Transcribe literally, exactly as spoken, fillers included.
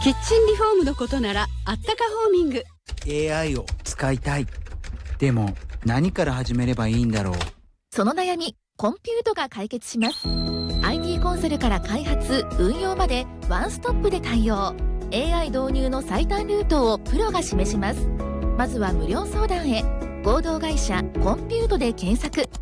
キッチンリフォームのことならあったかホーミング。 エーアイ を使いたい。でも何から始めればいいんだろう。 その悩み、コンピュートが解決します。 アイティー コンサルから開発運用までワンストップで対応。 エーアイ 導入の最短ルートをプロが示します。まずは無料相談へ。合同会社コンピュートで検索。